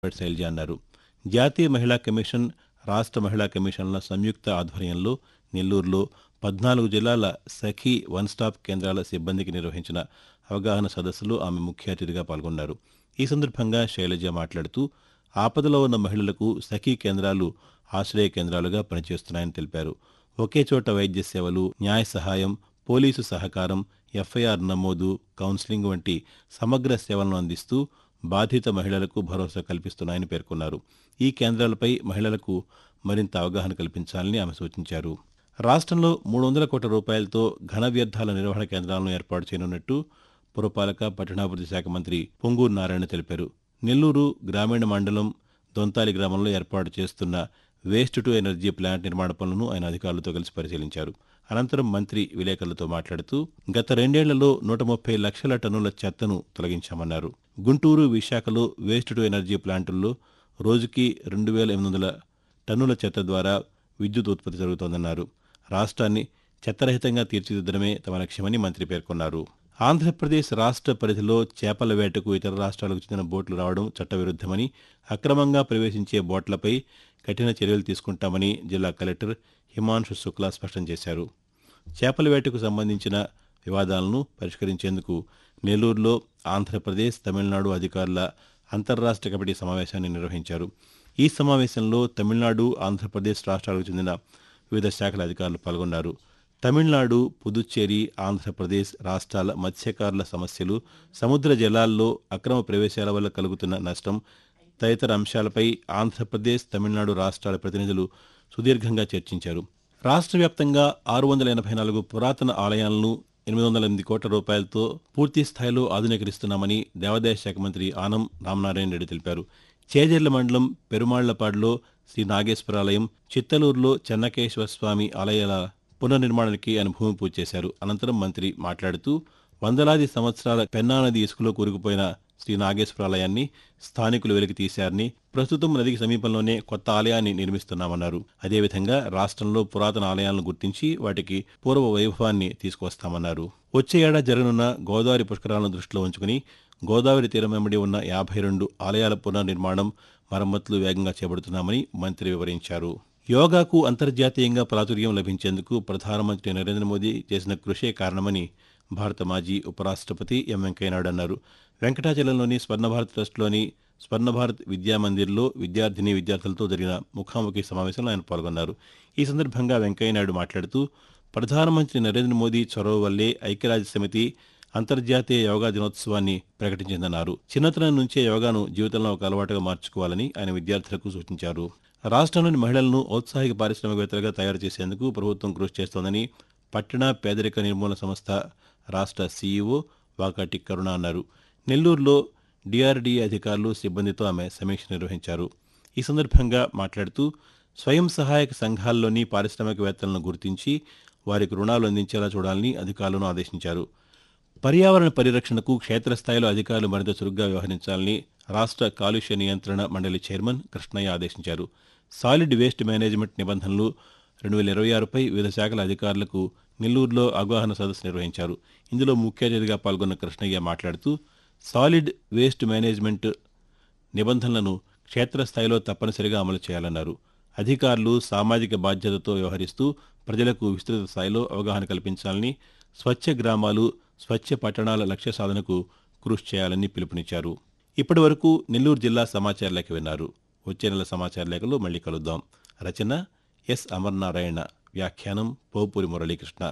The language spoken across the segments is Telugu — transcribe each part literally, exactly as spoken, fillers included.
శైలజ అన్నారు. జాతీయ మహిళా కమిషన్, రాష్ట్ర మహిళా కమిషన్ల సంయుక్త ఆధ్వర్యంలో నెల్లూరులో పద్నాలుగు జిల్లాల సఖీ వన్ స్టాప్ కేంద్రాల సిబ్బందికి నిర్వహించిన అవగాహన సదస్సులో ఆమె ముఖ్య అతిథిగా పాల్గొన్నారు. ఈ సందర్భంగా శైలజ మాట్లాడుతూ ఆపదలో ఉన్న మహిళలకు సఖీ కేంద్రాలు ఆశ్రయ కేంద్రాలుగా పనిచేస్తున్నాయని తెలిపారు. ఒకే చోట వైద్య సేవలు, న్యాయ సహాయం, పోలీసు సహకారం, ఎఫ్ఐఆర్ నమోదు, కౌన్సిలింగ్ వంటి సమగ్ర సేవలను అందిస్తూ బాధిత మహిళలకు భరోసా కల్పిస్తున్నాయని పేర్కొన్నారు. ఈ కేంద్రాలపై మహిళలకు మరింత అవగాహన కల్పించాలని ఆమె సూచించారు. రాష్ట్రంలో మూడు వందల కోట్ల రూపాయలతో ఘన వ్యర్థాల నిర్వహణ కేంద్రాలను ఏర్పాటు చేయనున్నట్టు పురపాలక, పట్టణాభివృద్ధి శాఖ మంత్రి పొంగూరు నారాయణ తెలిపారు. నెల్లూరు గ్రామీణ మండలం దొంతాలి గ్రామంలో ఏర్పాటు చేస్తున్న వేస్ట్ టు ఎనర్జీ ప్లాంట్ నిర్మాణ పనులను ఆయన అధికారులతో కలిసి పరిశీలించారు. అనంతరం మంత్రి విలేకరులతో మాట్లాడుతూ గత రెండేళ్లలో నూట ముప్పై లక్షల టన్నుల చెత్తను తొలగించామన్నారు. గుంటూరు, విశాఖలో వేస్ట్ టు ఎనర్జీ ప్లాంటుల్లో రోజుకి రెండు వేల ఎనిమిది వందల టన్నుల చెత్త ద్వారా విద్యుత్ ఉత్పత్తి జరుగుతోందన్నారు. రాష్ట్రాన్ని చెత్తరహితంగా తీర్చిదిద్దడమే తమ లక్ష్యమని మంత్రి పేర్కొన్నారు. ఆంధ్రప్రదేశ్ రాష్ట్ర పరిధిలో చేపల వేటకు ఇతర రాష్ట్రాలకు చెందిన బోట్లు రావడం చట్టవిరుద్దమని, అక్రమంగా ప్రవేశించే బోట్లపై కఠిన చర్యలు తీసుకుంటామని జిల్లా కలెక్టర్ హిమాంశు శుక్లా స్పష్టం చేశారు. చేపల వేటకు సంబంధించిన వివాదాలను పరిష్కరించేందుకు నెల్లూరులో ఆంధ్రప్రదేశ్, తమిళనాడు అధికారుల అంతర్రాష్ట్ర కమిటీ సమావేశాన్ని నిర్వహించారు. ఈ సమావేశంలో తమిళనాడు, ఆంధ్రప్రదేశ్ రాష్ట్రాలకు చెందిన వివిధ శాఖల అధికారులు పాల్గొన్నారు. తమిళనాడు, పుదుచ్చేరి, ఆంధ్రప్రదేశ్ రాష్ట్రాల మత్స్యకారుల సమస్యలు, సముద్ర జలాల్లో అక్రమ ప్రవేశాల వల్ల కలుగుతున్న నష్టం తదితర అంశాలపై ఆంధ్రప్రదేశ్, తమిళనాడు రాష్ట్రాల ప్రతినిధులు సుదీర్ఘంగా చర్చించారు. రాష్ట్ర వ్యాప్తంగా ఆరు వందల ఎనభై నాలుగు పురాతన ఆలయాలను ఎనిమిది వందల ఎనిమిది కోట్ల రూపాయలతో పూర్తి స్థాయిలో ఆధునీకరిస్తున్నామని దేవాదాయ శాఖ మంత్రి ఆనం రామనారాయణ రెడ్డి తెలిపారు. చేజర్ల మండలం పెరుమాళ్లపాడులో శ్రీ నాగేశ్వరాలయం, చిత్తలూరులో చెన్నకేశ్వర స్వామి ఆలయాల పునర్నిర్మాణానికి ఆయన భూమి పూజ చేశారు. అనంతరం మంత్రి మాట్లాడుతూ వందలాది సంవత్సరాల పెన్నా నది ఇసుకలో కూరుకుపోయిన శ్రీ నాగేశ్వరాలయాన్ని స్థానికులు వెలికి తీశారని, ప్రస్తుతం నదికి సమీపంలోనే కొత్త ఆలయాన్ని నిర్మిస్తున్నామన్నారు. అదేవిధంగా రాష్ట్రంలో పురాతన ఆలయాలను గుర్తించి వాటికి పూర్వ వైభవాన్ని తీసుకువస్తామన్నారు. వచ్చే ఏడాది జరగనున్న గోదావరి పుష్కరాలను దృష్టిలో ఉంచుకుని గోదావరి తీరం వెంబడి ఉన్న యాభై రెండు ఆలయాల పునర్నిర్మాణం, మరమ్మతులు వేగంగా చేపడుతున్నామని మంత్రి వివరించారు. యోగాకు అంతర్జాతీయంగా ప్రాచుర్యం లభించేందుకు ప్రధానమంత్రి నరేంద్ర మోదీ చేసిన కృషే కారణమని భారత మాజీ ఉపరాష్ట్రపతి ఎం వెంకయ్యనాయుడు అన్నారు. వెంకటాచలంలోని స్వర్ణభారత్ ట్రస్ట్లోని స్వర్ణభారత్ విద్యామందిర్లో విద్యార్థిని విద్యార్థులతో జరిగిన ముఖాముఖి సమావేశంలో ఆయన పాల్గొన్నారు. ఈ సందర్భంగా వెంకయ్యనాయుడు మాట్లాడుతూ ప్రధానమంత్రి నరేంద్ర మోదీ చొరవ వల్లే ఐక్యరాజ్య సమితి అంతర్జాతీయ యోగా దినోత్సవాన్ని ప్రకటించిందన్నారు. చిన్నతనం నుంచే యోగాను జీవితంలో ఒక అలవాటుగా మార్చుకోవాలని ఆయన విద్యార్థులకు సూచించారు. రాష్ట్రంలోని మహిళలను ఔత్సాహిక పారిశ్రామికవేత్తలుగా తయారు చేసేందుకు ప్రభుత్వం కృషి చేస్తోందని పట్టణ పేదరిక నిర్మూలన సంస్థ రాష్ట్ర సీఈఓ వాకాటి కరుణ అన్నారు. నెల్లూరులో డిఆర్డీఏ అధికారులు, సిబ్బందితో ఆమె సమీక్ష నిర్వహించారు. ఈ సందర్భంగా మాట్లాడుతూ స్వయం సహాయక సంఘాల్లోని పారిశ్రామికవేత్తలను గుర్తించి వారికి రుణాలు అందించేలా చూడాలని అధికారులను ఆదేశించారు. పర్యావరణ పరిరక్షణకు క్షేత్రస్థాయిలో అధికారులు మరింత చురుగ్గా వ్యవహరించాలని రాష్ట్ర కాలుష్య నియంత్రణ మండలి చైర్మన్ కృష్ణయ్య ఆదేశించారు. సాలిడ్ వేస్ట్ మేనేజ్మెంట్ నిబంధనలు రెండు వేల ఇరవై ఆరుపై వివిధ శాఖల అధికారులకు నెల్లూరులో అవగాహన సదస్సు నిర్వహించారు. ఇందులో ముఖ్య అతిథిగా పాల్గొన్న కృష్ణయ్య మాట్లాడుతూ సాలిడ్ వేస్ట్ మేనేజ్మెంట్ నిబంధనలను క్షేత్రస్థాయిలో తప్పనిసరిగా అమలు చేయాలన్నారు. అధికారులు సామాజిక బాధ్యతతో వ్యవహరిస్తూ ప్రజలకు విస్తృత స్థాయిలో అవగాహన కల్పించాలని, స్వచ్ఛ గ్రామాలు, స్వచ్ఛ పట్టణాల లక్ష్య సాధనకు కృషి చేయాలని పిలుపునిచ్చారు. ఇప్పటి వరకు నెల్లూరు జిల్లా సమాచార లేఖ విన్నారు. వచ్చే నెల సమాచార లేఖలో మళ్ళీ కలుద్దాం. రచన ఎస్ అమర్నారాయణ, వ్యాఖ్యానం పోపూరి మురళీకృష్ణ.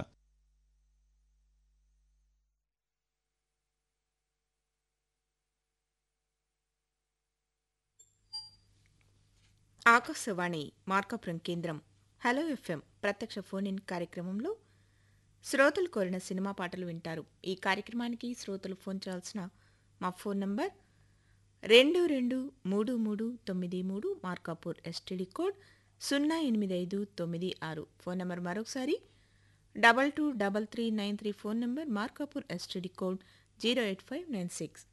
ఆకాశవాణి మార్కాపురం కేంద్రం. హలో ఎఫ్ఎం ప్రత్యక్ష ఫోన్ ఇన్ కార్యక్రమంలో శ్రోతలు కోరిన సినిమా పాటలు వింటారు. ఈ కార్యక్రమానికి శ్రోతలు ఫోన్ చేయాల్సిన మా ఫోన్ నంబర్ రెండు రెండు మూడు మూడు తొమ్మిది మూడు, మార్కాపూర్ ఎస్టీడీ కోడ్ సున్నా ఎనిమిది ఐదు తొమ్మిది ఆరు. ఫోన్ నంబర్ మరొకసారి double two double three nine three. Phone number Markapur STD code zero eight five nine six.